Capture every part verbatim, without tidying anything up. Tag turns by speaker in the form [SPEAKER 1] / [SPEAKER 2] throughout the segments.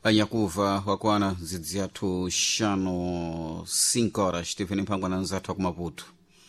[SPEAKER 1] anyakuva wakwana zidziathu xano cinco horas Stephen Mpangwana nzathu wa Maputo.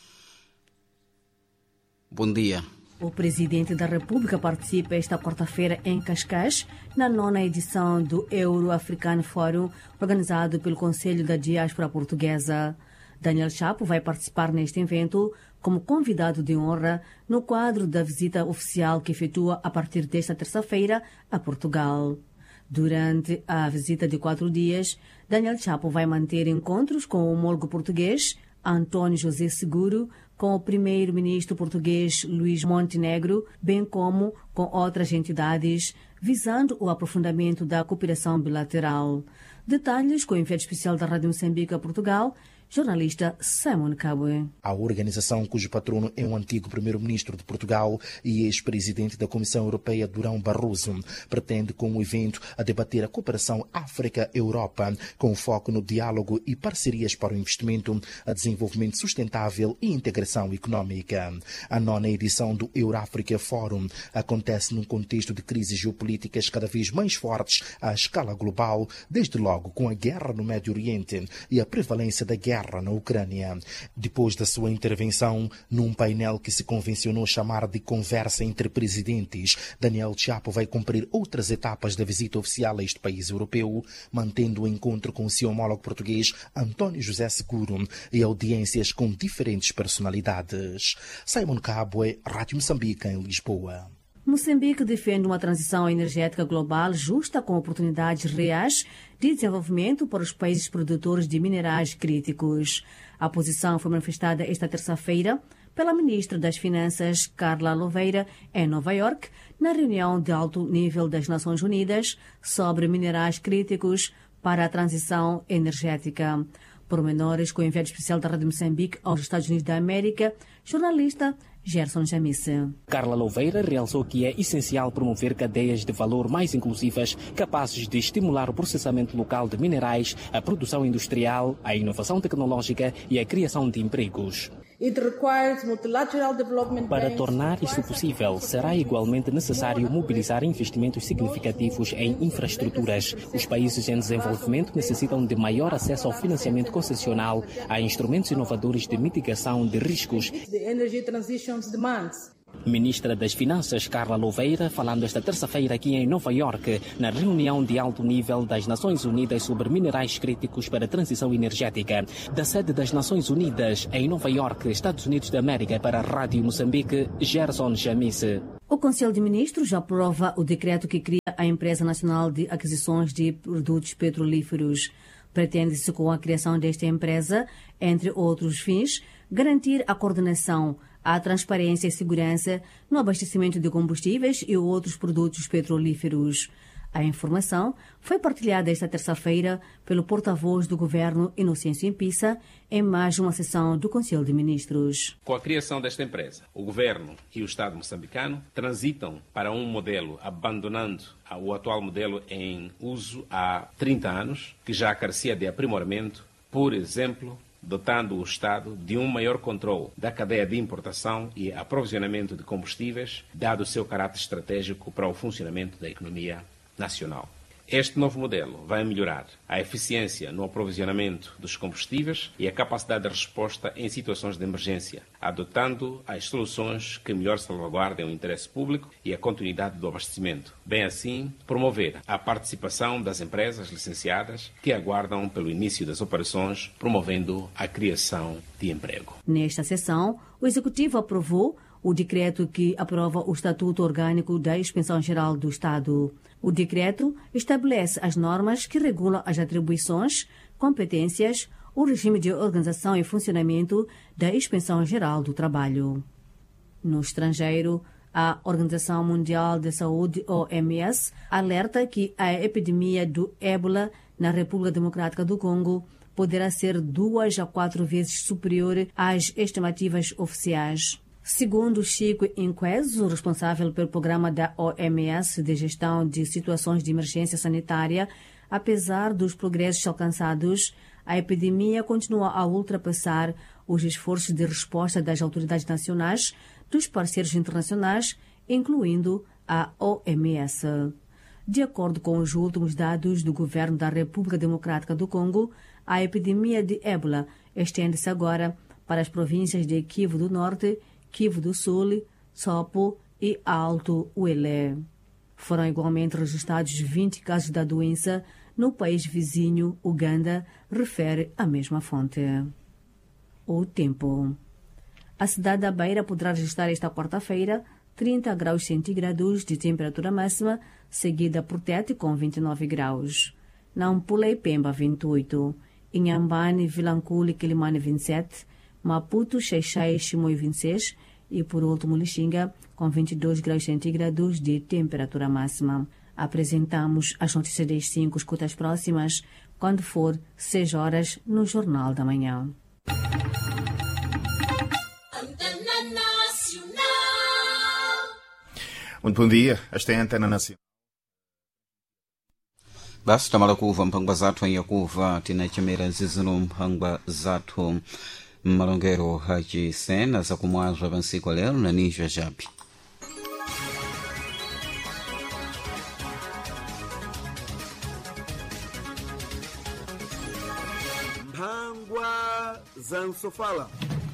[SPEAKER 1] Bom dia.
[SPEAKER 2] O presidente da República participa esta quarta-feira em Cascais, na nona edição do Euro-African Forum, organizado pelo Conselho da Diáspora Portuguesa. Daniel Chapo vai participar neste evento como convidado de honra no quadro da visita oficial que efetua a partir desta terça-feira a Portugal. Durante a visita de quatro dias, Daniel Chapo vai manter encontros com o homólogo português António José Seguro, com o primeiro-ministro português Luís Montenegro, bem como com outras entidades, visando o aprofundamento da cooperação bilateral. Detalhes com o enviado especial da Rádio Moçambique a Portugal, jornalista Simon Kabwe.
[SPEAKER 3] A organização, cujo patrono é o antigo primeiro-ministro de Portugal e ex-presidente da Comissão Europeia Durão Barroso, pretende com o evento a debater a cooperação África-Europa, com foco no diálogo e parcerias para o investimento, a desenvolvimento sustentável e integração econômica. A nona edição do Euro-África Forum acontece num contexto de crises geopolíticas cada vez mais fortes à escala global, desde logo com a guerra no Médio Oriente e a prevalência da guerra na Ucrânia. Depois da sua intervenção num painel que se convencionou chamar de conversa entre presidentes, Daniel Chapo vai cumprir outras etapas da visita oficial a este país europeu, mantendo o encontro com o seu homólogo português António José Seguro e audiências com diferentes personalidades. Simon Kabwe, Rádio Moçambique, em Lisboa.
[SPEAKER 2] Moçambique defende uma transição energética global justa com oportunidades reais de desenvolvimento para os países produtores de minerais críticos. A posição foi manifestada esta terça-feira pela ministra das Finanças, Carla Louveira, em Nova York, na reunião de alto nível das Nações Unidas sobre minerais críticos para a transição energética. Pormenores com o enviado especial da Rádio Moçambique aos Estados Unidos da América, jornalista Gerson Jamice.
[SPEAKER 4] Carla Louveira realçou que é essencial promover cadeias de valor mais inclusivas, capazes de estimular o processamento local de minerais, a produção industrial, a inovação tecnológica e a criação de empregos. Para tornar isso possível, será igualmente necessário mobilizar investimentos significativos em infraestruturas. Os países em desenvolvimento necessitam de maior acesso ao financiamento concessional, a instrumentos inovadores de mitigação de riscos. Ministra das Finanças, Carla Louveira, falando esta terça-feira aqui em Nova York, na reunião de alto nível das Nações Unidas sobre minerais críticos para a transição energética. Da sede das Nações Unidas, em Nova York, Estados Unidos da América, para a Rádio Moçambique, Gerson Jamice.
[SPEAKER 2] O Conselho de Ministros aprova o decreto que cria a Empresa Nacional de Aquisições de Produtos Petrolíferos. Pretende-se, com a criação desta empresa, entre outros fins, garantir a coordenação, a transparência e segurança no abastecimento de combustíveis e outros produtos petrolíferos. A informação foi partilhada esta terça-feira pelo porta-voz do Governo, Inocêncio Impissa, em mais uma sessão do Conselho de Ministros.
[SPEAKER 5] Com a criação desta empresa, o Governo e o Estado moçambicano transitam para um modelo, abandonando o atual modelo em uso há trinta anos, que já carecia de aprimoramento, por exemplo, dotando o Estado de um maior controle da cadeia de importação e aprovisionamento de combustíveis, dado o seu caráter estratégico para o funcionamento da economia nacional. Este novo modelo vai melhorar a eficiência no aprovisionamento dos combustíveis e a capacidade de resposta em situações de emergência, adotando as soluções que melhor salvaguardem o interesse público e a continuidade do abastecimento. Bem assim, promover a participação das empresas licenciadas que aguardam pelo início das operações, promovendo a criação de emprego.
[SPEAKER 2] Nesta sessão, o Executivo aprovou o decreto que aprova o Estatuto Orgânico da Inspeção-Geral do Estado. O decreto estabelece as normas que regulam as atribuições, competências, o regime de organização e funcionamento da Inspeção-Geral do Trabalho. No estrangeiro, a Organização Mundial de Saúde, O M S, alerta que a epidemia do ébola na República Democrática do Congo poderá ser duas a quatro vezes superior às estimativas oficiais. Segundo Chico Inqueso, responsável pelo programa da O M S de gestão de situações de emergência sanitária, apesar dos progressos alcançados, a epidemia continua a ultrapassar os esforços de resposta das autoridades nacionais, dos parceiros internacionais, incluindo a O M S. De acordo com os últimos dados do governo da República Democrática do Congo, a epidemia de ébola estende-se agora para as províncias de Kivu do Norte, Kivu do Sul, Sopo e Alto Uelé. Foram igualmente registrados vinte casos da doença no país vizinho, Uganda, refere a mesma fonte. O tempo. A cidade da Beira poderá registrar esta quarta-feira trinta graus centígrados de temperatura máxima, seguida por Tete com vinte e nove graus. Nampula e Pemba, vinte e oito. Inhambane, Vilanculo e Quilimane, vinte e sete. Maputo, Xaixai e Chimoio, vinte e seis. E, por último, Lixinga, com vinte e dois graus centígrados de temperatura máxima. Apresentamos as notícias das cinco escutas próximas, quando for seis horas, no Jornal da Manhã.
[SPEAKER 6] Muito bom dia, esta é a Antena Nacional.
[SPEAKER 1] Basi tamala kuva mphangwa zathu yakuva tinachemera zizino mphangwa zathu mmalongero hachisena zakumwazwa pansiku lero na ninja japi.
[SPEAKER 7] Mphangwa za Nsofala.